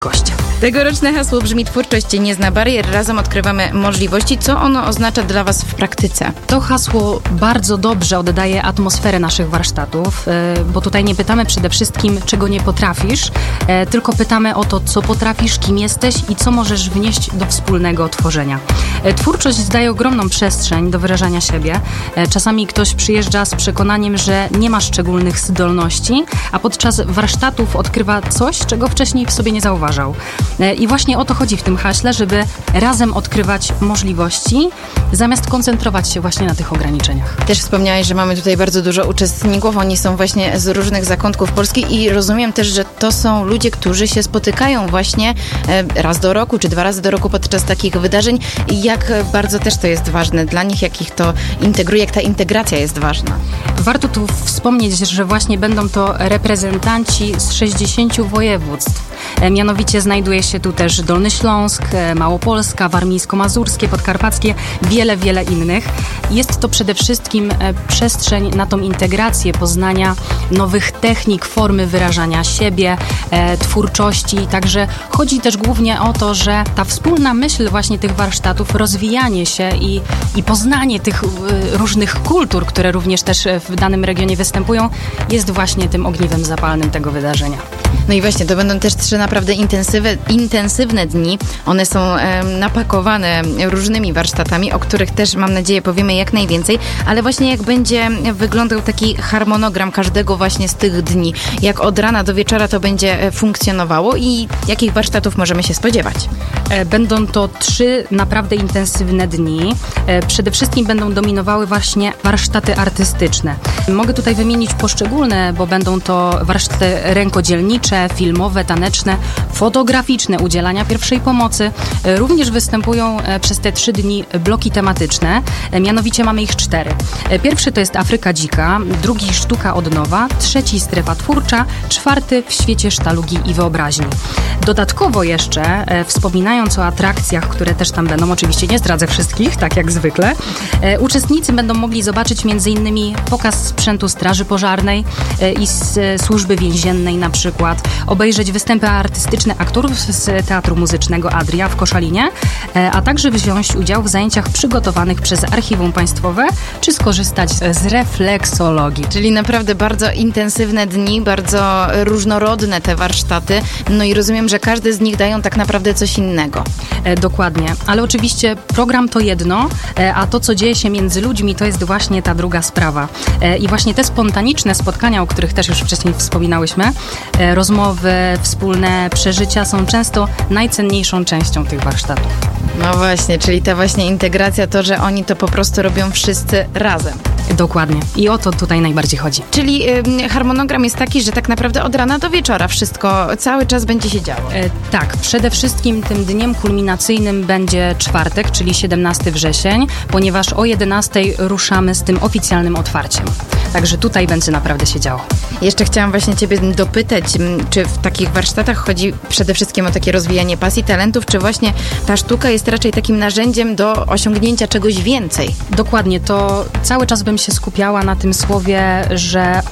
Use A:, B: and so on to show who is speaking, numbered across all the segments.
A: gościa.
B: Tegoroczne hasło brzmi: twórczość nie zna barier, razem odkrywamy możliwości. Co ono oznacza dla Was w praktyce?
A: To hasło bardzo dobrze oddaje atmosferę naszych warsztatów, bo tutaj nie pytamy przede wszystkim, czego nie potrafisz, tylko pytamy o to, co potrafisz, kim jesteś i co możesz wnieść do wspólnego tworzenia. Twórczość daje ogromną przestrzeń do wyrażania siebie. Czasami ktoś przyjeżdża z przekonaniem, że nie ma szczególnych zdolności, a podczas warsztatów odkrywa coś, czego wcześniej w sobie nie zauważał. I właśnie o to chodzi w tym haśle, żeby razem odkrywać możliwości, zamiast koncentrować się właśnie na tych ograniczeniach.
B: Też wspomniałeś, że mamy tutaj bardzo dużo uczestników, oni są właśnie z różnych zakątków Polski i rozumiem też, że to są ludzie, którzy się spotykają właśnie raz do roku, czy 2 razy do roku podczas takich wydarzeń. I jak bardzo też to jest ważne dla nich, jak ich to integruje, jak ta integracja jest ważna.
A: Warto tu wspomnieć, że właśnie będą to reprezentanci z 60 województw. Mianowicie znajduje się tu też Dolny Śląsk, Małopolska, Warmińsko-Mazurskie, Podkarpackie, wiele innych. Jest to przede wszystkim przestrzeń na tą integrację, poznania nowych technik, formy wyrażania siebie, twórczości. Także chodzi też głównie o to, że ta wspólna myśl właśnie tych warsztatów, rozwijanie się i poznanie tych różnych kultur, które również też w danym regionie występują, jest właśnie tym ogniwem zapalnym tego wydarzenia.
B: No i właśnie, to będą też 3 naprawdę intensywne dni. One są napakowane różnymi warsztatami, o których też, mam nadzieję, powiemy jak najwięcej, ale właśnie jak będzie wyglądał taki harmonogram każdego właśnie z tych dni, jak od rana do wieczora to będzie funkcjonowało i jakich warsztatów możemy się spodziewać?
A: Będą to 3 naprawdę intensywne dni. Przede wszystkim będą dominowały właśnie warsztaty artystyczne. Mogę tutaj wymienić poszczególne, bo będą to warsztaty rękodzielnicze, filmowe, taneczne, fotograficzne, udzielania pierwszej pomocy. Również występują przez te 3 dni bloki tematyczne. Mianowicie mamy ich 4. Pierwszy to jest Afryka Dzika, drugi Sztuka od nowa, trzeci Strefa Twórcza, 4 w świecie sztalugi i wyobraźni. Dodatkowo jeszcze, wspominając o atrakcjach, które też tam będą, oczywiście nie zdradzę wszystkich, tak jak zwykle, uczestnicy będą mogli zobaczyć m.in. pokaz sprzętu Straży Pożarnej i z Służby Więziennej na przykład, obejrzeć występy artystyczne aktorów z Teatru Muzycznego Adria w Koszalinie, a także wziąć udział w zajęciach przygotowanych przez Archiwum Państwowe, czy skorzystać z refleksologii.
B: Czyli naprawdę bardzo intensywne dni, bardzo różnorodne te warsztaty, no i rozumiem, że każdy z nich dają tak naprawdę coś innego.
A: Dokładnie, ale oczywiście program to jedno, a to, co dzieje się między ludźmi, to jest właśnie ta druga sprawa. I właśnie te spontaniczne spotkania, o których też już wcześniej wspominałyśmy, rozmowy, wspólne przeżycia są często najcenniejszą częścią tych warsztatów.
B: No właśnie, czyli ta właśnie integracja, to, że oni to po prostu robią wszyscy razem.
A: Dokładnie. I o to tutaj najbardziej chodzi.
B: Czyli harmonogram jest taki, że tak naprawdę od rana do wieczora wszystko cały czas będzie się działo.
A: Tak. Przede wszystkim tym dniem kulminacyjnym będzie czwartek, czyli 17 wrzesień, ponieważ o 11 ruszamy z tym oficjalnym otwarciem. Także tutaj będzie naprawdę się działo.
B: Jeszcze chciałam właśnie Ciebie dopytać, czy w takich warsztatach chodzi przede wszystkim o takie rozwijanie pasji, talentów, czy właśnie ta sztuka jest raczej takim narzędziem do osiągnięcia czegoś więcej?
A: Dokładnie, to cały czas bym się skupiała na tym słowie, że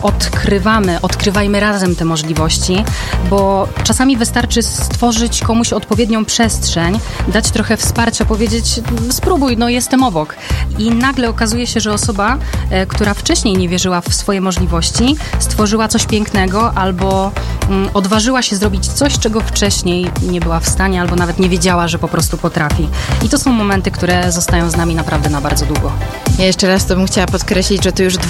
A: odkrywajmy razem te możliwości, bo czasami wystarczy stworzyć komuś odpowiednią przestrzeń, dać trochę wsparcia, powiedzieć: spróbuj, no jestem obok. I nagle okazuje się, że osoba, która wcześniej nie wierzyła w swoje możliwości, stworzyła coś pięknego albo odważyła się zrobić coś, czego wcześniej nie była w stanie albo nawet nie wiedziała, że po prostu potrafi. I to są momenty, które zostają z nami naprawdę na bardzo długo.
B: Ja jeszcze raz to bym chciała podkreślić, że to już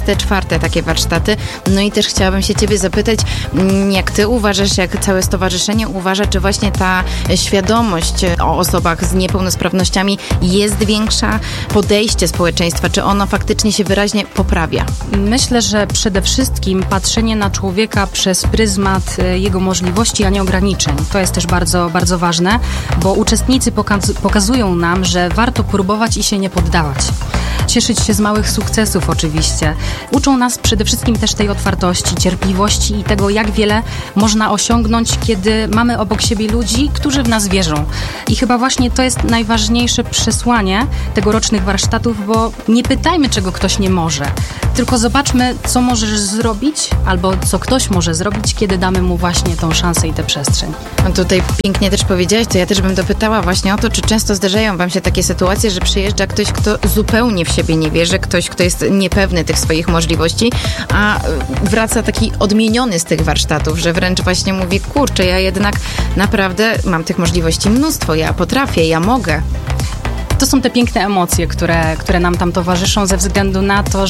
B: 24 takie warsztaty. No i też chciałabym się Ciebie zapytać, jak Ty uważasz, jak całe stowarzyszenie uważa, czy właśnie ta świadomość o osobach z niepełnosprawnościami jest większa, podejście społeczeństwa, czy ono faktycznie się wyraźnie poprawia?
A: Myślę, że przede wszystkim patrzenie na człowieka przez pryzmat jego możliwości, a nie ograniczeń. To jest też bardzo, bardzo ważne, bo uczestnicy pokazują nam, że warto próbować i się nie poddawać. cieszyć się z małych sukcesów oczywiście. Uczą nas przede wszystkim też tej otwartości, cierpliwości i tego, jak wiele można osiągnąć, kiedy mamy obok siebie ludzi, którzy w nas wierzą. I chyba właśnie to jest najważniejsze przesłanie tegorocznych warsztatów, bo nie pytajmy, czego ktoś nie może, tylko zobaczmy, co możesz zrobić albo co ktoś może zrobić, kiedy damy mu właśnie tą szansę i tę przestrzeń.
B: No tutaj pięknie też powiedziałaś, to ja też bym dopytała właśnie o to, czy często zdarzają wam się takie sytuacje, że przyjeżdża ktoś, kto zupełnie w siebie nie wierzy, ktoś, kto jest niepewny tych swoich możliwości, a wraca taki odmieniony z tych warsztatów, że wręcz właśnie mówi, kurczę, ja jednak naprawdę mam tych możliwości mnóstwo, ja potrafię, ja mogę.
A: To są te piękne emocje, które nam tam towarzyszą ze względu na to,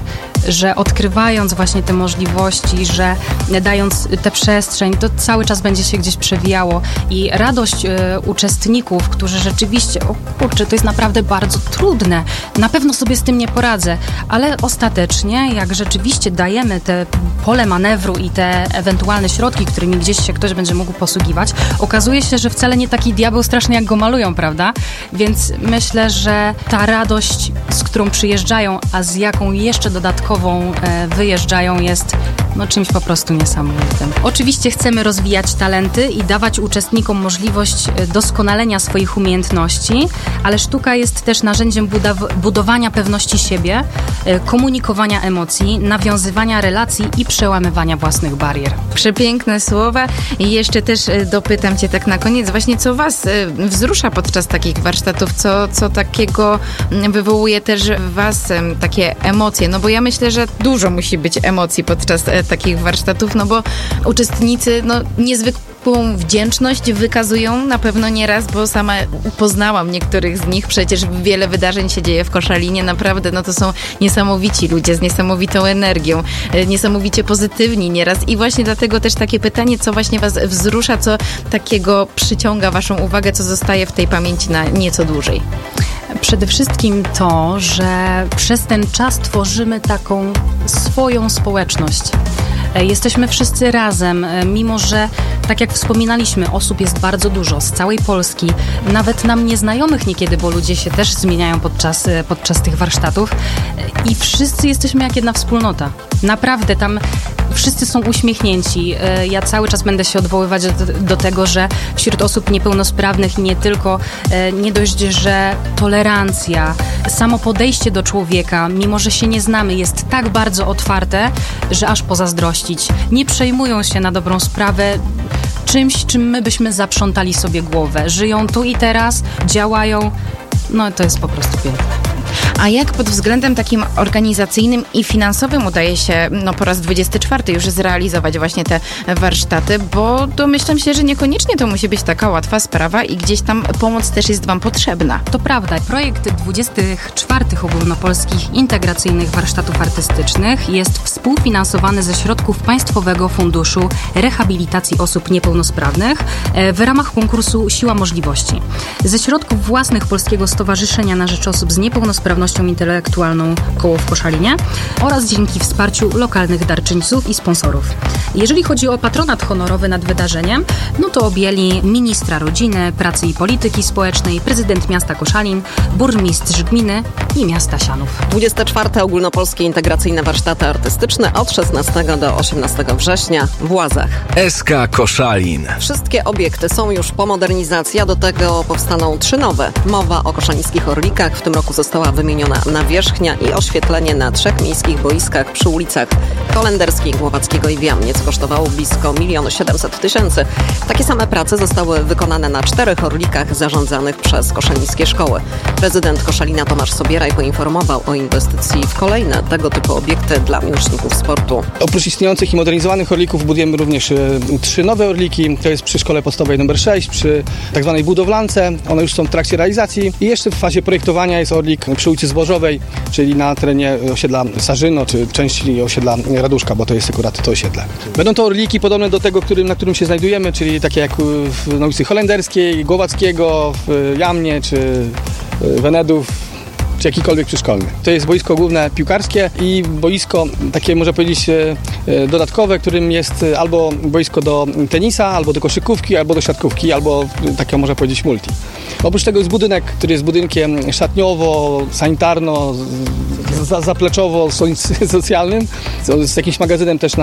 A: że odkrywając właśnie te możliwości, że dając tę przestrzeń, to cały czas będzie się gdzieś przewijało i radość uczestników, którzy rzeczywiście, o kurczę, to jest naprawdę bardzo trudne, na pewno sobie z tym nie poradzę, ale ostatecznie, jak rzeczywiście dajemy te pole manewru i te ewentualne środki, którymi gdzieś się ktoś będzie mógł posługiwać, okazuje się, że wcale nie taki diabeł straszny, jak go malują, prawda? Więc myślę, że ta radość, z którą przyjeżdżają, a z jaką jeszcze dodatkową wyjeżdżają, jest czymś po prostu niesamowitym. Oczywiście chcemy rozwijać talenty i dawać uczestnikom możliwość doskonalenia swoich umiejętności, ale sztuka jest też narzędziem budowania pewności siebie, komunikowania emocji, nawiązywania relacji i przełamywania własnych barier.
B: Przepiękne słowa i jeszcze też dopytam cię tak na koniec właśnie, co was wzrusza podczas takich warsztatów, co takiego wywołuje też w was takie emocje, no bo ja myślę, że dużo musi być emocji podczas takich warsztatów, no bo uczestnicy niezwykłą wdzięczność wykazują na pewno nieraz, bo sama poznałam niektórych z nich, przecież wiele wydarzeń się dzieje w Koszalinie, naprawdę, to są niesamowici ludzie z niesamowitą energią, niesamowicie pozytywni nieraz i właśnie dlatego też takie pytanie, co właśnie was wzrusza, co takiego przyciąga waszą uwagę, co zostaje w tej pamięci na nieco dłużej.
A: Przede wszystkim to, że przez ten czas tworzymy taką swoją społeczność. Jesteśmy wszyscy razem, mimo że, tak jak wspominaliśmy, osób jest bardzo dużo z całej Polski, nawet nam nieznajomych niekiedy, bo ludzie się też zmieniają podczas tych warsztatów i wszyscy jesteśmy jak jedna wspólnota. Naprawdę, tam wszyscy są uśmiechnięci. Ja cały czas będę się odwoływać do tego, że wśród osób niepełnosprawnych nie tylko, nie dość, że tolerancja, samo podejście do człowieka, mimo że się nie znamy, jest tak bardzo otwarte, że aż pozazdrościć. Nie przejmują się na dobrą sprawę czymś, czym my byśmy zaprzątali sobie głowę. Żyją tu i teraz, działają. To jest po prostu piękne.
B: A jak pod względem takim organizacyjnym i finansowym udaje się po raz 24 już zrealizować właśnie te warsztaty, bo domyślam się, że niekoniecznie to musi być taka łatwa sprawa i gdzieś tam pomoc też jest wam potrzebna.
A: To prawda. Projekt 24 ogólnopolskich integracyjnych warsztatów artystycznych jest współfinansowany ze środków Państwowego Funduszu Rehabilitacji Osób Niepełnosprawnych w ramach konkursu Siła Możliwości. Ze środków własnych Polskiego Stowarzyszenia na Rzecz Osób z Niepełnosprawnością Intelektualną Koło w Koszalinie oraz dzięki wsparciu lokalnych darczyńców i sponsorów. Jeżeli chodzi o patronat honorowy nad wydarzeniem, to objęli ministra rodziny, pracy i polityki społecznej, prezydent miasta Koszalin, burmistrz gminy i miasta Sianów.
C: 24. ogólnopolskie integracyjne warsztaty artystyczne od 16 do 18 września w Łazach.
D: SK Koszalin.
C: Wszystkie obiekty są już po modernizacji, a do tego powstaną 3 nowe. Mowa o koszalińskich orlikach. W tym roku została wymieniona nawierzchnia i oświetlenie na 3 miejskich boiskach przy ulicach Kolenderskiej, Głowackiego i Wiamniec kosztowało blisko 1 700 000. Takie same prace zostały wykonane na 4 orlikach zarządzanych przez koszalińskie szkoły. Prezydent Koszalina Tomasz Sobieraj poinformował o inwestycji w kolejne tego typu obiekty dla miłośników sportu.
E: Oprócz istniejących i modernizowanych orlików budujemy również 3 nowe orliki. To jest przy szkole podstawowej nr 6, przy tak zwanej budowlance. One już są w trakcie realizacji i jeszcze w fazie projektowania jest orlik przy ulicy Zbożowej, czyli na terenie osiedla Sarzyno, czy części osiedla Raduszka, bo to jest akurat to osiedle. Będą to orliki podobne do tego, na którym się znajdujemy, czyli takie jak na ulicy Holenderskiej, Głowackiego, w Jamnie, czy Wenedów. czy jakikolwiek przyszkolny. To jest boisko główne piłkarskie i boisko takie, można powiedzieć, dodatkowe, którym jest albo boisko do tenisa, albo do koszykówki, albo do siatkówki, albo takie, można powiedzieć, multi. Oprócz tego jest budynek, który jest budynkiem szatniowo, sanitarno, zapleczowo, socjalnym, z jakimś magazynem też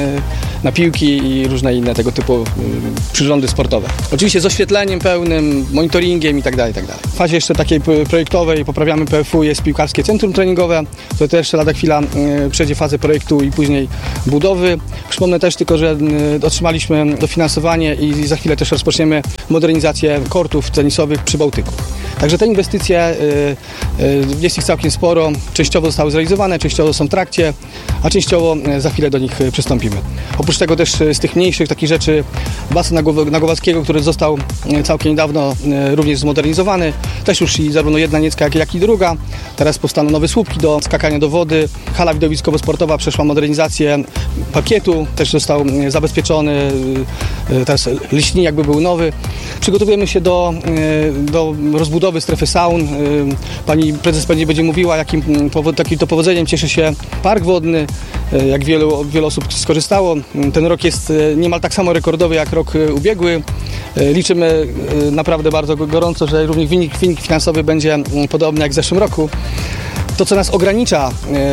E: na piłki i różne inne tego typu przyrządy sportowe. Oczywiście z oświetleniem pełnym, monitoringiem i tak dalej. W fazie jeszcze takiej projektowej poprawiamy PFU, jest piłkarskie centrum treningowe, to też lada chwila przejdzie fazę projektu i później budowy. Przypomnę też tylko, że otrzymaliśmy dofinansowanie i za chwilę też rozpoczniemy modernizację kortów tenisowych przy Bałtyku. Także te inwestycje, jest ich całkiem sporo, częściowo zostały zrealizowane, częściowo są w trakcie, a częściowo za chwilę do nich przystąpimy. Oprócz tego też z tych mniejszych takich rzeczy basen Nagowackiego, który został całkiem niedawno również zmodernizowany, też już i zarówno jedna niecka, jak i druga. Teraz powstaną nowe słupki do skakania do wody. Hala widowiskowo-sportowa przeszła modernizację parkietu, też został zabezpieczony, teraz liśnik jakby był nowy. Przygotowujemy się do rozbudowy strefy saun. Pani prezes będzie mówiła, jakim to powodzeniem cieszy się park wodny, jak wielu osób skorzystało. Ten rok jest niemal tak samo rekordowy jak rok ubiegły. Liczymy naprawdę bardzo gorąco, że również wynik finansowy będzie podobny jak w zeszłym roku. To, co nas ogranicza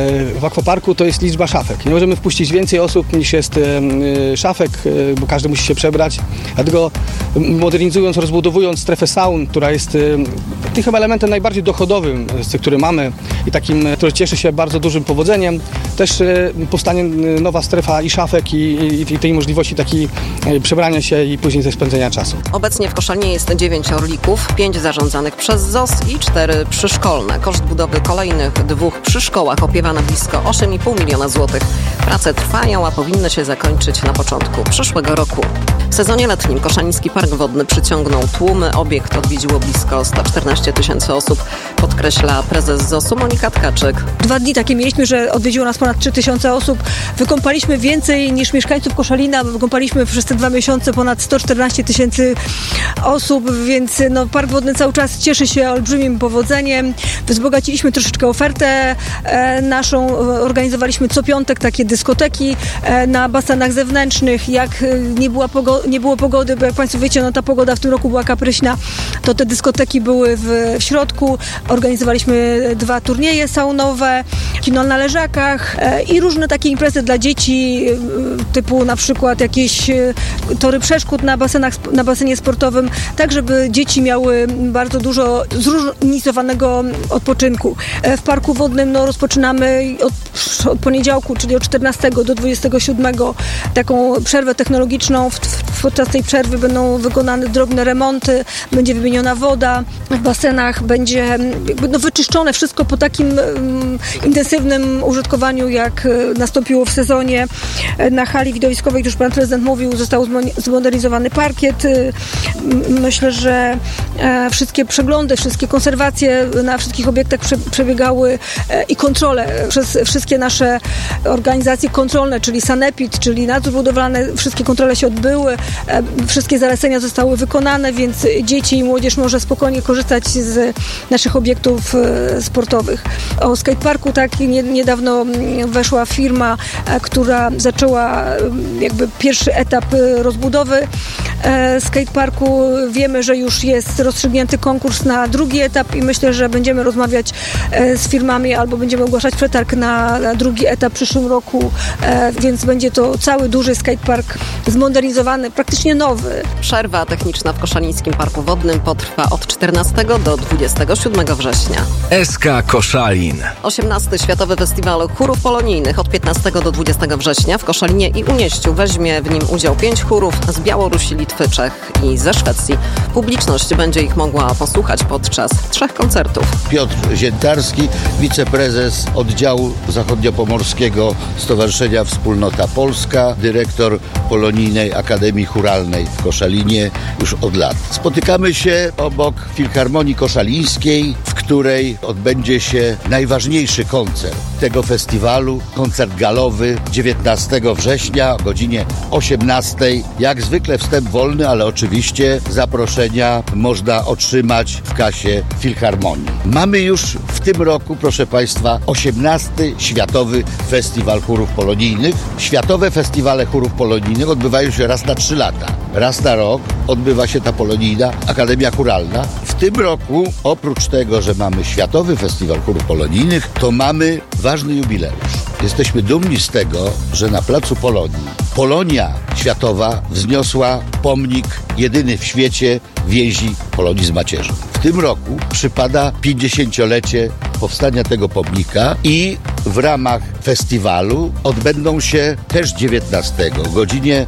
E: w akwaparku, to jest liczba szafek. Nie możemy wpuścić więcej osób niż jest szafek, bo każdy musi się przebrać. Dlatego modernizując, rozbudowując strefę saun, która jest tym chyba elementem najbardziej dochodowym, który mamy i takim, który cieszy się bardzo dużym powodzeniem, też powstanie nowa strefa i szafek i tej możliwości takiej przebrania się i później też spędzenia czasu.
C: Obecnie w Koszalinie jest 9 orlików, 5 zarządzanych przez ZOS i 4 przyszkolne. Koszt budowy kolejnych 2 przyszkołach opiewa na blisko 8,5 miliona złotych. Prace trwają, a powinny się zakończyć na początku przyszłego roku. W sezonie letnim Koszaliński Park Wodny przyciągnął tłumy. Obiekt odwiedziło blisko 114 000 osób, podkreśla prezes ZOS-u Monika Tkaczyk.
F: 2 dni takie mieliśmy, że odwiedziło nas ponad 3000 osób. Wykąpaliśmy więcej niż mieszkańców Koszalina. Wykąpaliśmy przez te 2 miesiące ponad 114 000 osób, więc Park Wodny cały czas cieszy się olbrzymim powodzeniem. Wzbogaciliśmy troszeczkę ofertę naszą. Organizowaliśmy co piątek takie dyskoteki na basenach zewnętrznych. Jak nie było pogody, bo jak Państwo wiecie, ta pogoda w tym roku była kapryśna, to te dyskoteki były w środku. Organizowaliśmy 2 turnieje saunowe, kino na leżakach i różne takie imprezy dla dzieci, typu na przykład jakieś tory przeszkód na basenie sportowym, tak żeby dzieci miały bardzo dużo zróżnicowanego odpoczynku. W Parku Wodnym rozpoczynamy od poniedziałku, czyli od 14 do 27 taką przerwę technologiczną. Podczas tej przerwy będą wykonane drobne remonty, będzie wymieniona woda w basenach, będzie wyczyszczone wszystko po takim intensywnym użytkowaniu, jak nastąpiło w sezonie. Na hali widowiskowej, jak już pan prezydent mówił, został zmodernizowany parkiet. Myślę, że wszystkie przeglądy, wszystkie konserwacje na wszystkich obiektach przebiegały i kontrole przez wszystkie nasze organizacje kontrolne, czyli Sanepid, czyli nadzór budowlany, wszystkie kontrole się odbyły, wszystkie zalecenia zostały wykonane, więc dzieci i młodzież może spokojnie korzystać z naszych obiektów sportowych. O skateparku niedawno weszła firma, która zaczęła jakby pierwszy etap rozbudowy skateparku. Wiemy, że już jest rozstrzygnięty konkurs na drugi etap i myślę, że będziemy rozmawiać z firmami albo będziemy ogłaszać przetarg na drugi etap w przyszłym roku, więc będzie to cały duży skatepark zmodernizowany, praktycznie nowy.
C: Przerwa techniczna w Koszalińskim Parku Wodnym potrwa od 14 do 27 września.
D: SK Koszalin.
C: 18. Światowy Festiwal Chórów Polonijnych od 15 do 20 września w Koszalinie i Unieściu. Weźmie w nim udział 5 chórów z Białorusi, Litwy, Czech i ze Szwecji. Publiczność będzie ich mogła posłuchać podczas 3 koncertów.
G: Piotr Ziętarski, wiceprezes oddziału zachodniopomorskiego Stowarzyszenia Wspólnota Polska, dyrektor Polonijnej Akademii Chóralnej w Koszalinie już od lat. Spotykamy się obok Filharmonii Koszalińskiej, w której odbędzie się najważniejszy koncert tego festiwalu. Koncert galowy 19 września o godzinie 18. Jak zwykle wstęp wolny, ale oczywiście zaproszenia można otrzymać w kasie Filharmonii. Mamy już w tym roku, proszę Państwa, 18. Światowy Festiwal Chórów Polonijnych. Światowe festiwale chórów polonijnych odbywają się raz na 3 lata. Raz na rok odbywa się ta polonijna Akademia Chóralna. W tym roku, oprócz tego, że mamy Światowy Festiwal Chórów Polonijnych, to mamy ważny jubileusz. Jesteśmy dumni z tego, że na Placu Polonii Polonia Światowa wzniosła pomnik jedyny w świecie więzi Polonii z macierzą. W tym roku przypada 50-lecie powstania tego pomnika i w ramach festiwalu odbędą się też 19 o godzinie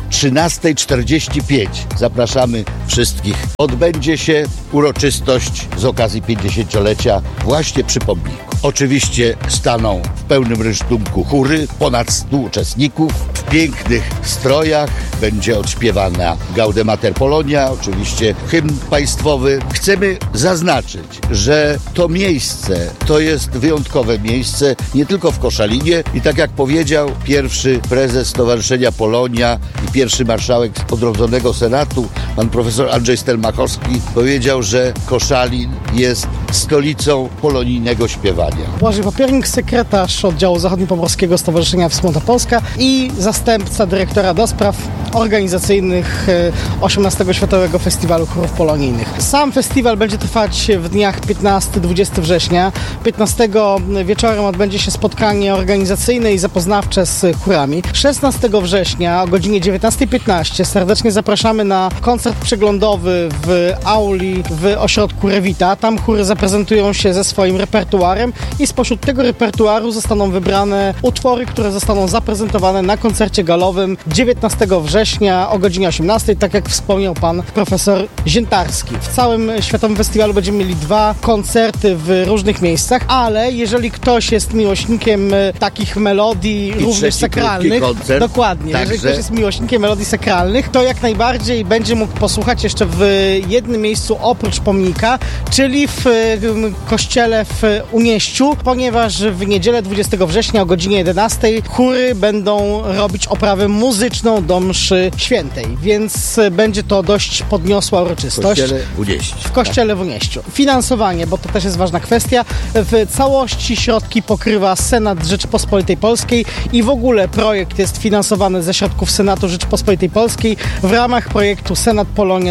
G: 13:45. Zapraszamy wszystkich. Odbędzie się uroczystość z okazji 50-lecia właśnie przy pomniku. Oczywiście staną w pełnym rynsztunku chóry, ponad 100 uczestników. W pięknych strojach będzie odśpiewana Gaudemater Polonia, oczywiście hymn państwowy. Chcemy zaznaczyć, że to miejsce to jest wyjątkowe miejsce nie tylko w Koszalinie i tak jak powiedział pierwszy prezes Stowarzyszenia Polonia i pierwszy marszałek odrodzonego Senatu, pan profesor Andrzej Stelmachowski, powiedział, że Koszalin jest stolicą polonijnego śpiewania.
H: Błażej Popiernik, sekretarz oddziału zachodniopomorskiego Stowarzyszenia Wspólnota Polska i zastępca dyrektora do spraw organizacyjnych 18. Światowego Festiwalu Chórów Polonijnych. Sam festiwal będzie trwać w dniach 15-20 września. 15 wieczorem odbędzie się spotkanie organizacyjne i zapoznawcze z chórami. 16 września o godzinie 19:15 serdecznie zapraszamy na koncert przeglądowy w auli w ośrodku Revita. Tam chóry zaprezentują się ze swoim repertuarem i spośród tego repertuaru zostaną wybrane utwory, które zostaną zaprezentowane na koncercie galowym 19 września o godzinie 18, tak jak wspomniał pan profesor Ziętarski. W całym Światowym Festiwalu będziemy mieli 2 koncerty w różnych miejscach, ale jeżeli ktoś jest miłośnikiem takich melodii również sakralnych, dokładnie,
G: także...
H: jeżeli ktoś jest miłośnikiem melodii sakralnych, to jak najbardziej będzie mógł posłuchać jeszcze w jednym miejscu oprócz pomnika, czyli w kościele w Unieściu, ponieważ w niedzielę 20 września o godzinie 11 chóry będą robić oprawę muzyczną do mszy świętej, więc będzie to dość podniosła uroczystość. W kościele w Unieściu. Finansowanie, bo to też jest ważna kwestia. W całości środki pokrywa Senat Rzeczypospolitej Polskiej i w ogóle projekt jest finansowany ze środków Senatu Rzeczypospolitej Polskiej w ramach projektu Senat Polonia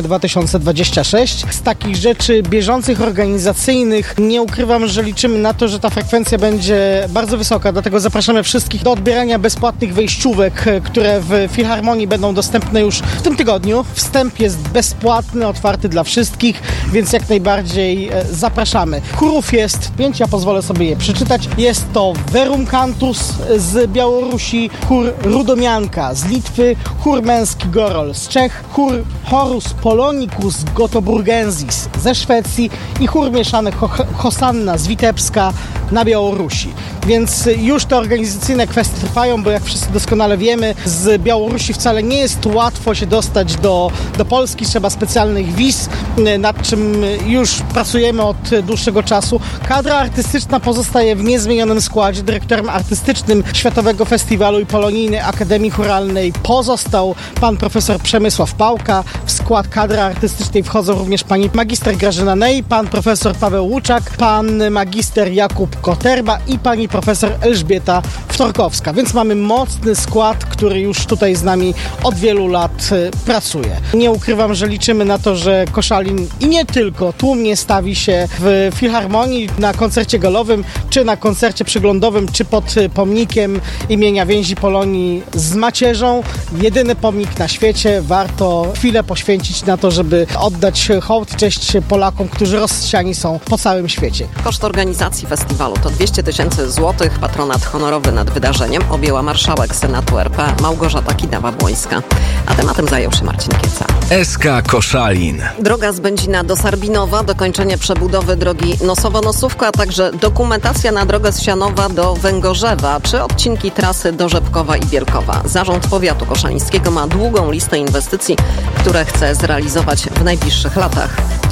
H: 2026. Z takich rzeczy bieżących, organizacyjnych nie ukrywam, że liczymy na to, że ta frekwencja będzie bardzo wysoka, dlatego zapraszamy wszystkich do odbierania bezpłatnych wejściówek, które w Filharmonii będą dostępne już w tym tygodniu. Wstęp jest bezpłatny, otwarty dla wszystkich, więc jak najbardziej zapraszamy. Chórów jest 5, ja pozwolę sobie je przeczytać. Jest to Verum Cantus z Białorusi, chór Rudomianka z Litwy, chór męski Gorol z Czech, chór Horus Polonicus Gotoburgensis ze Szwecji i chór mieszany Hosanna z Witebska na Białorusi. Więc już te organizacyjne kwestie trwają, bo jak wszyscy doskonale wiemy, z Białorusi wcale nie jest łatwo się dostać do Polski, trzeba specjalnych wiz, nad czym już pracujemy od dłuższego czasu. Kadra artystyczna pozostaje w niezmienionym składzie. Dyrektorem artystycznym Światowego Festiwalu i Polonijnej Akademii Chóralnej pozostał pan profesor Przemysław Pałka. W skład kadry artystycznej wchodzą również pani magister Grażyna Nej, pan profesor Paweł Łuczak, pan magister Jakub Koterba i pani profesor Elżbieta Wtorkowska. Więc mamy mocny skład, który już tutaj z nami od wielu lat pracuje. Nie ukrywam, że liczymy na to, że Koszalin i nie tylko tłumnie stawi się w Filharmonii na koncercie galowym, czy na koncercie przeglądowym, czy pod pomnikiem imienia więzi Polonii z macierzą. Jedyny pomnik na świecie. Warto chwilę poświęcić na to, żeby oddać hołd i cześć Polakom, którzy rozsiani są po całym świecie.
C: Koszt organizacji festiwalu to 200 000 złotych. Patronat honorowy nad wydarzeniem objęła marszałek Senatu RP Małgorzata Kidawa-Błońska. A tematem zajął się Marcin Kieca.
D: SK Koszalin.
C: Droga z Będzina do Sarbinowa, dokończenie przebudowy drogi Nosowo-Nosówka, a także dokumentacja na drogę z Sianowa do Węgorzewa, czy odcinki trasy do Rzepkowa i Bielkowa. Zarząd Powiatu Koszalińskiego ma długą listę inwestycji, które chce zrealizować w najbliższych latach.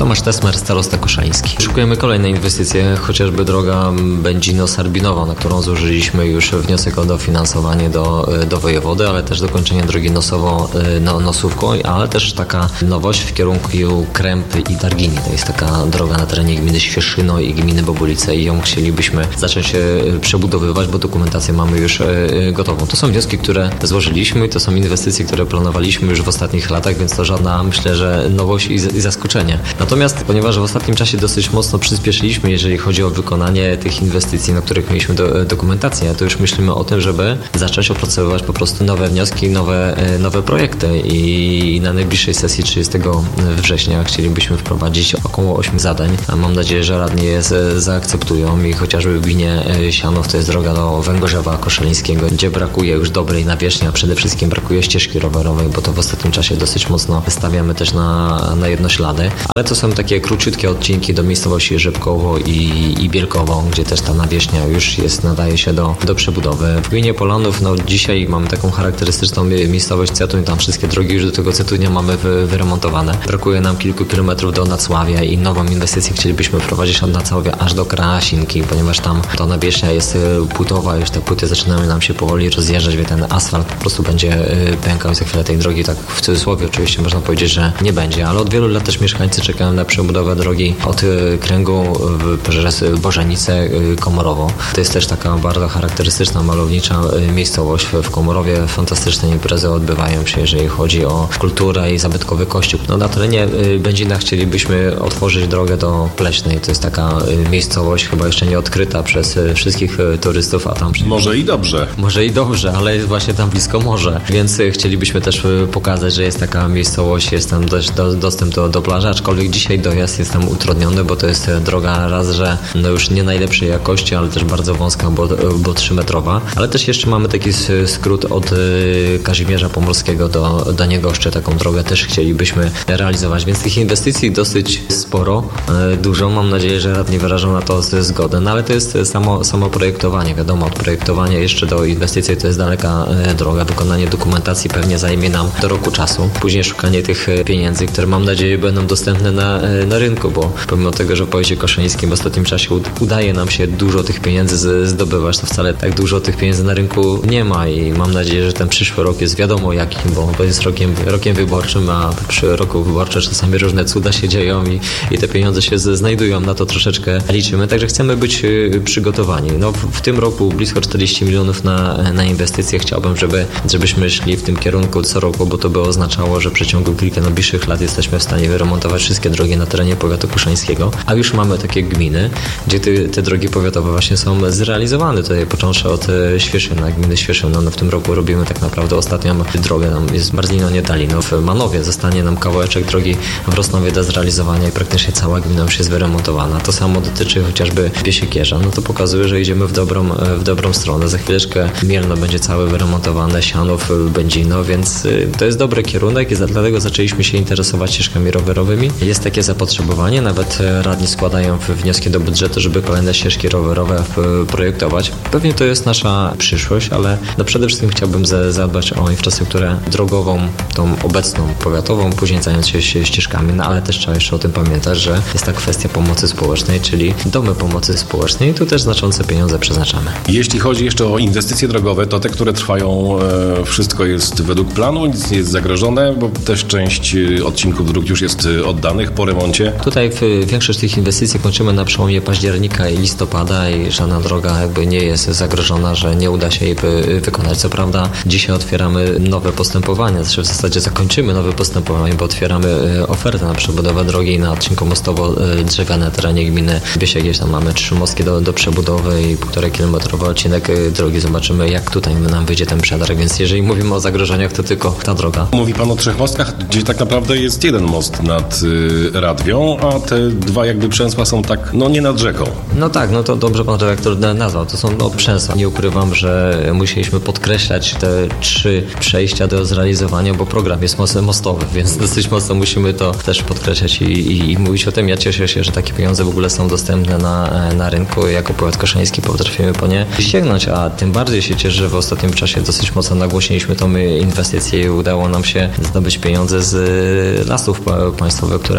I: Tomasz Tesmer, starosta koszaliński. Szukujemy kolejnej inwestycje, chociażby droga Będzino-Sarbinowa, na którą złożyliśmy już wniosek o dofinansowanie do wojewody, ale też dokończenie drogi Nosówką, ale też taka nowość w kierunku Krępy i Dargini. To jest taka droga na terenie gminy Świeszyno i gminy Bobulice i ją chcielibyśmy zacząć przebudowywać, bo dokumentację mamy już gotową. To są wnioski, które złożyliśmy, to są inwestycje, które planowaliśmy już w ostatnich latach, więc to żadna, myślę, że nowość i zaskoczenie. Natomiast, ponieważ w ostatnim czasie dosyć mocno przyspieszyliśmy, jeżeli chodzi o wykonanie tych inwestycji, na których mieliśmy dokumentację, to już myślimy o tym, żeby zacząć opracowywać po prostu nowe wnioski, nowe projekty i na najbliższej sesji 30 września chcielibyśmy wprowadzić około 8 zadań, a mam nadzieję, że radni je zaakceptują i chociażby w gminie Sianów to jest droga do Węgorzewa Koszalińskiego, gdzie brakuje już dobrej nawierzchni, a przede wszystkim brakuje ścieżki rowerowej, bo to w ostatnim czasie dosyć mocno stawiamy też na jednoślady, ale to są takie króciutkie odcinki do miejscowości Rzepkowo i Bielkowo, gdzie też ta nawierzchnia już nadaje się do przebudowy. W gminie Polanów, dzisiaj mamy taką charakterystyczną miejscowość Cetuń, tam wszystkie drogi już do tego Cetunia mamy wyremontowane. Brakuje nam kilku kilometrów do Nacławia i nową inwestycję chcielibyśmy prowadzić od Nacławia aż do Krasinki, ponieważ tam ta nawierzchnia jest płytowa, już te płyty zaczynają nam się powoli rozjeżdżać, więc ten asfalt po prostu będzie pękał i za chwilę tej drogi, tak w cudzysłowie oczywiście można powiedzieć, że nie będzie, ale od wielu lat też mieszkańcy czekają na przebudowę drogi od Kręgu przez Bożenice Komorowo. To jest też taka bardzo charakterystyczna, malownicza miejscowość w Komorowie. Fantastyczne imprezy odbywają się, jeżeli chodzi o kulturę i zabytkowy kościół. Na terenie Będzina chcielibyśmy otworzyć drogę do Pleśnej. To jest taka miejscowość chyba jeszcze nie odkryta przez wszystkich turystów, a tam...
J: Może i dobrze.
I: Może i dobrze, ale jest właśnie tam blisko morze, więc chcielibyśmy też pokazać, że jest taka miejscowość, jest tam dostęp do plaży, aczkolwiek dzisiaj dojazd jest tam utrudniony, bo to jest droga raz, że już nie najlepszej jakości, ale też bardzo wąska, bo 3-metrowa, ale też jeszcze mamy taki skrót od Kazimierza Pomorskiego do Nigoszczy, taką drogę też chcielibyśmy realizować, więc tych inwestycji dosyć sporo, dużo, mam nadzieję, że radni wyrażą na to zgodę, no ale to jest samo projektowanie, wiadomo, od projektowania jeszcze do inwestycji to jest daleka droga, wykonanie dokumentacji pewnie zajmie nam do roku czasu, później szukanie tych pieniędzy, które mam nadzieję będą dostępne na rynku, bo pomimo tego, że w powiecie koszalińskim w ostatnim czasie udaje nam się dużo tych pieniędzy zdobywać, to wcale tak dużo tych pieniędzy na rynku nie ma i mam nadzieję, że ten przyszły rok jest wiadomo jakim, bo jest rokiem wyborczym, a przy roku wyborczym czasami różne cuda się dzieją i te pieniądze się znajdują, na to troszeczkę liczymy, także chcemy być przygotowani. W tym roku blisko 40 milionów na inwestycje. Chciałbym, żebyśmy szli w tym kierunku co roku, bo to by oznaczało, że w przeciągu kilku najbliższych lat jesteśmy w stanie wyremontować wszystkie drogi na terenie powiatu koszalińskiego, a już mamy takie gminy, gdzie te drogi powiatowe właśnie są zrealizowane. Tutaj począwszy od Świeszyna, gminy Świeszyn. W tym roku robimy tak naprawdę ostatnią drogę, tam jest Barznino-Niedalino. W Manowie zostanie nam kawałeczek drogi w Rosnowie do zrealizowania i praktycznie cała gmina już jest wyremontowana. To samo dotyczy chociażby Piesiekierza. To pokazuje, że idziemy w dobrą stronę. Za chwileczkę Mielno będzie całe wyremontowane, Sianów, Będzino, więc to jest dobry kierunek i dlatego zaczęliśmy się interesować ścieżkami rowerowymi. Jest takie zapotrzebowanie, nawet radni składają wnioski do budżetu, żeby kolejne ścieżki rowerowe projektować. Pewnie to jest nasza przyszłość, ale przede wszystkim chciałbym zadbać o infrastrukturę drogową, tą obecną, powiatową, później zająć się ścieżkami, ale też trzeba jeszcze o tym pamiętać, że jest ta kwestia pomocy społecznej, czyli domy pomocy społecznej i tu też znaczące pieniądze przeznaczamy.
J: Jeśli chodzi jeszcze o inwestycje drogowe, to te, które trwają, wszystko jest według planu, nic nie jest zagrożone, bo też część odcinków dróg już jest oddanych po remoncie.
I: Tutaj większość tych inwestycji kończymy na przełomie października i listopada i żadna droga nie jest zagrożona, że nie uda się jej wykonać. Co prawda dzisiaj otwieramy nowe postępowania, w zasadzie zakończymy nowe postępowanie, bo otwieramy ofertę na przebudowę drogi na odcinku Mostowo-Drzewiane na terenie gminy Biesiek. Gdzieś tam mamy 3 mostki do przebudowy i 1,5-kilometrowy odcinek drogi. Zobaczymy, jak tutaj nam wyjdzie ten przetarg, więc jeżeli mówimy o zagrożeniach, to tylko ta droga.
J: Mówi pan o 3 mostkach, gdzie tak naprawdę jest jeden most nad Radwią, a te 2 jakby przęsła są tak, nie nad rzeką.
I: Tak, to dobrze pan redaktor nazwał. To są przęsła. Nie ukrywam, że musieliśmy podkreślać te 3 przejścia do zrealizowania, bo program jest mostowy, więc dosyć mocno musimy to też podkreślać i mówić o tym. Ja cieszę się, że takie pieniądze w ogóle są dostępne na rynku. Jako powiat koszaliński potrafimy po nie sięgnąć, a tym bardziej się cieszę, że w ostatnim czasie dosyć mocno nagłośniliśmy tą inwestycję i udało nam się zdobyć pieniądze z Lasów Państwowych, które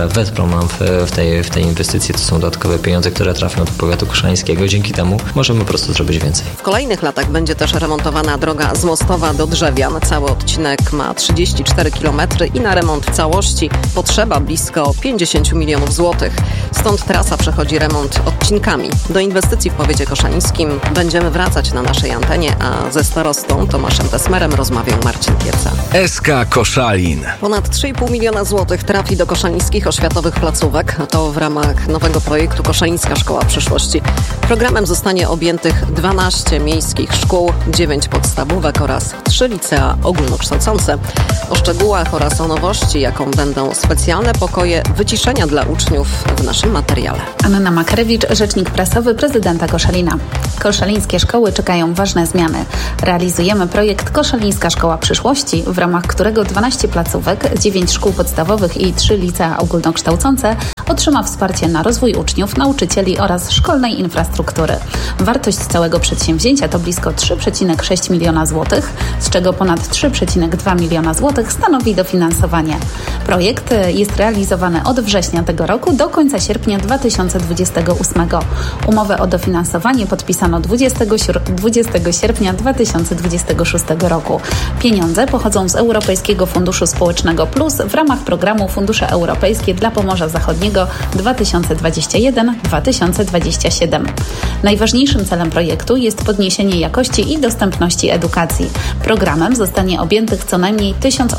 I: które wesprą nam w tej inwestycji. To są dodatkowe pieniądze, które trafią do powiatu koszalińskiego. Dzięki temu możemy po prostu zrobić więcej.
C: W kolejnych latach będzie też remontowana droga z Mostowa do Drzewian. Cały odcinek ma 34 km i na remont całości potrzeba blisko 50 milionów złotych. Stąd trasa przechodzi remont odcinkami. Do inwestycji w powiecie koszalińskim będziemy wracać na naszej antenie, a ze starostą Tomaszem Tesmerem rozmawiał Marcin Pieca.
D: SK Koszalin.
C: Ponad 3,5 miliona złotych trafi do koszalińskich oświatowych placówek. To w ramach nowego projektu Koszalińska Szkoła Przyszłości. Programem zostanie objętych 12 miejskich szkół, 9 podstawówek oraz 3 licea ogólnokształcące. O szczegółach oraz o nowości, jaką będą specjalne pokoje wyciszenia dla uczniów, w naszym materiale.
K: Anna Makrewicz, rzecznik prasowy prezydenta Koszalina. Koszalińskie szkoły czekają ważne zmiany. Realizujemy projekt Koszalińska Szkoła Przyszłości, w ramach którego 12 placówek, 9 szkół podstawowych i 3 licea ogólnokształcące otrzyma wsparcie na rozwój uczniów, nauczycieli oraz szkolnej infrastruktury. Wartość całego przedsięwzięcia to blisko 3,6 miliona złotych, z czego ponad 3,2 miliona złotych stanowi dofinansowanie. Projekt jest realizowany od września tego roku do końca sierpnia 2028. Umowę o dofinansowanie podpisano 20 sierpnia 2026 roku. Pieniądze pochodzą z Europejskiego Funduszu Społecznego Plus w ramach programu Fundusze Europejskie dla Pomorza Zachodniego 2021-2027. Najważniejszym celem projektu jest podniesienie jakości i dostępności edukacji. Programem zostanie objętych co najmniej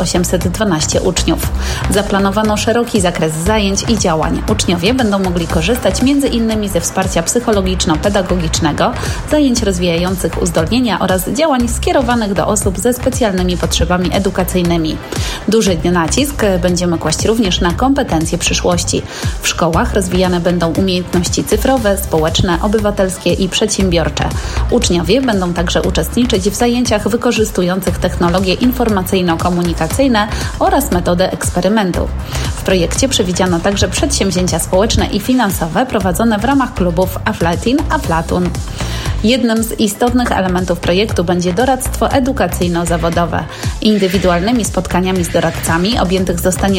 K: 1812 uczniów. Zaplanowano szeroki zakres zajęć i działań. Uczniowie będą mogli korzystać m.in. ze wsparcia psychologiczno-pedagogicznego, zajęć rozwijających uzdolnienia oraz działań skierowanych do osób ze specjalnymi potrzebami edukacyjnymi. Duży nacisk będziemy kłaść również na kompetencje przyszłości. W szkołach rozwijane będą umiejętności cyfrowe, społeczne, obywatelskie i przedsiębiorcze. Uczniowie będą także uczestniczyć w zajęciach wykorzystujących technologie informacyjno-komunikacyjne oraz metodę eksperymentu. W projekcie przewidziano także przedsięwzięcia społeczne i finansowe prowadzone w ramach klubów Aflatun. Jednym z istotnych elementów projektu będzie doradztwo edukacyjno-zawodowe. Indywidualnymi spotkaniami z doradcami objętych zostanie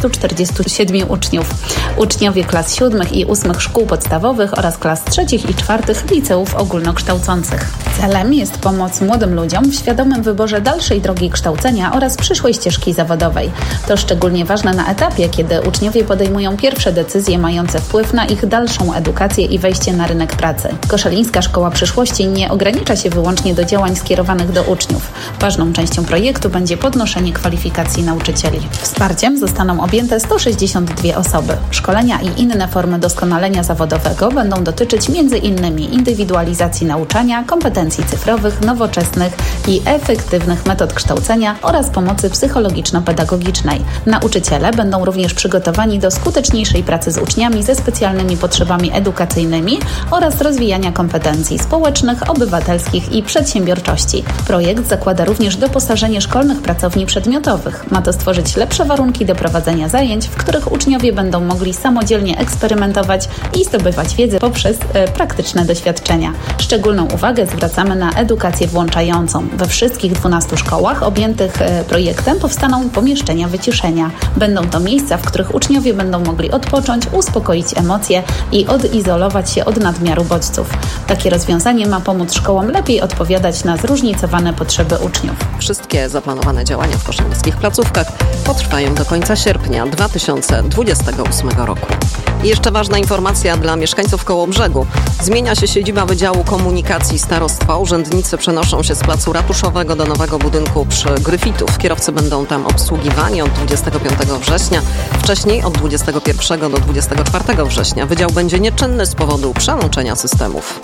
K: 447 uczniów. Uczniowie klas 7 i 8 szkół podstawowych oraz klas 3 i 4 liceów ogólnokształcących. Celem jest pomoc młodym ludziom w świadomym wyborze dalszej drogi kształcenia oraz przyszłej ścieżki zawodowej. To szczególnie ważne na etapie, kiedy uczniowie podejmują pierwsze decyzje mające wpływ na ich dalszą edukację i wejście na rynek pracy. Koszalińska Szkoła Przyszłości nie ogranicza się wyłącznie do działań skierowanych do uczniów. Ważną częścią projektu będzie podnoszenie kwalifikacji nauczycieli. Wsparciem zostaną objęte 162 osoby. Szkolenia i inne formy doskonalenia zawodowego będą dotyczyć m.in. indywidualizacji nauczania, kompetencji cyfrowych, nowoczesnych i efektywnych metod kształcenia oraz pomocy psychologiczno-pedagogicznej. Nauczyciele będą również przygotowani do skuteczniejszej pracy z uczniami ze specjalnymi potrzebami edukacyjnymi oraz rozwijania kompetencji społecznych, obywatelskich i przedsiębiorczości. Projekt zakłada również doposażenie szkolnych pracowni przedmiotowych. Ma to stworzyć lepsze warunki do prowadzenia zajęć, w których uczniowie będą mogli samodzielnie eksperymentować i zdobywać wiedzę poprzez praktyczne doświadczenia. Szczególną uwagę zwracamy na edukację włączającą. We wszystkich 12 szkołach objętych projektem powstaną pomieszczenia wyciszenia. Będą to miejsca, w których uczniowie będą mogli odpocząć, uspokoić emocje i odizolować się od nadmiaru bodźców. Takie rozwiązanie ma pomóc szkołom lepiej odpowiadać na zróżnicowane potrzeby uczniów.
C: Wszystkie zaplanowane działania w koszalińskich placówkach potrwają do końca sierpnia 2028 roku. I jeszcze ważna informacja dla mieszkańców Kołobrzegu. Zmienia się siedziba Wydziału Komunikacji Starostwa. Urzędnicy przenoszą się z placu ratuszowego do nowego budynku przy Gryfitów. Kierowcy będą tam obsługiwani od 25 września. Wcześniej od 21 do 24 września. Wydział będzie nieczynny z powodu przełączenia systemów.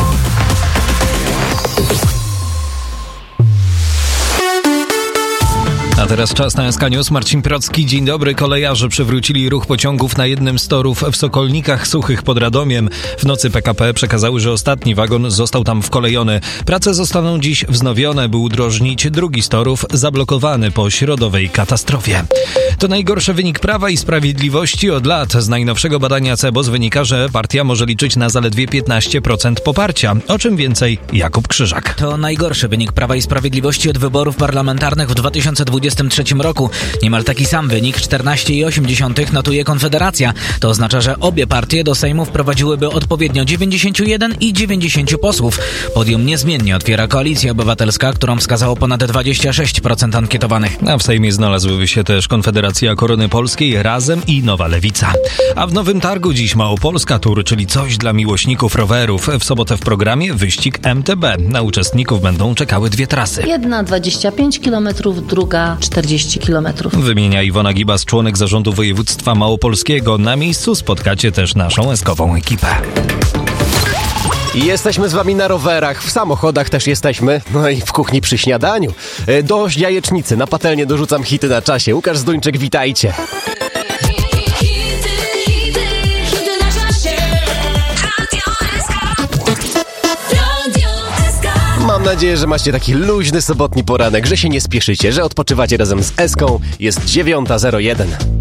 D: A teraz czas na SK News. Marcin Procki. Dzień dobry. Kolejarze przywrócili ruch pociągów na jednym z torów w Sokolnikach Suchych pod Radomiem. W nocy PKP przekazały, że ostatni wagon został tam wkolejony. Prace zostaną dziś wznowione, by udrożnić drugi z torów zablokowany po środowej katastrofie. To najgorszy wynik Prawa i Sprawiedliwości od lat. Z najnowszego badania CEBOS wynika, że partia może liczyć na zaledwie 15% poparcia. O czym więcej Jakub Krzyżak.
L: To najgorszy wynik Prawa i Sprawiedliwości od wyborów parlamentarnych w 2020 2023 roku. Niemal taki sam wynik 14,8 notuje Konfederacja. To oznacza, że obie partie do Sejmu wprowadziłyby odpowiednio 91 i 90 posłów. Podium niezmiennie otwiera Koalicja Obywatelska, którą wskazało ponad 26% ankietowanych.
D: A w Sejmie znalazłyby się też Konfederacja Korony Polskiej, Razem i Nowa Lewica. A w Nowym Targu dziś Małopolska Tour, czyli coś dla miłośników rowerów. W sobotę w programie wyścig MTB. Na uczestników będą czekały dwie trasy.
M: Jedna 25 km, druga 40 km.
D: Wymienia Iwona Gibas, członek zarządu województwa małopolskiego. Na miejscu spotkacie też naszą eskową ekipę.
N: I jesteśmy z wami na rowerach, w samochodach też jesteśmy, no i w kuchni przy śniadaniu. Do jajecznicy na patelnię dorzucam hity na czasie. Łukasz Zduńczyk, witajcie. Mam nadzieję, że macie taki luźny sobotni poranek, że się nie spieszycie, że odpoczywacie razem z Eską. Jest 9:01.